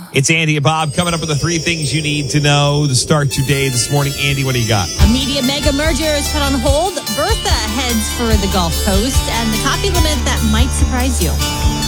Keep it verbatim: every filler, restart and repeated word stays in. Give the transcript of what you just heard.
It's Andy and Bob coming up with the three things you need to know to start your day this morning. Andy, what do you got? A media mega merger is put on hold. Bertha heads for the Gulf Coast, and the coffee limit that might surprise you.